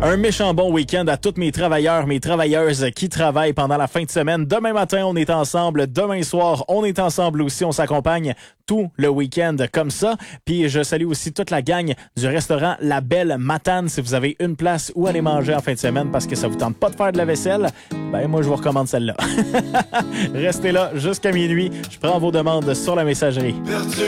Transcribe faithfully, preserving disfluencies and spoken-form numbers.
Un méchant bon week-end à tous mes travailleurs, mes travailleuses qui travaillent pendant la fin de semaine. Demain matin, on est ensemble. Demain soir, on est ensemble aussi. On s'accompagne tout le week-end comme ça. Puis je salue aussi toute la gang du restaurant La Belle Matane. Si vous avez une place où aller manger en fin de semaine parce que ça vous tente pas de faire de la vaisselle, ben moi je vous recommande celle-là. Restez là jusqu'à minuit. Je prends vos demandes sur la messagerie.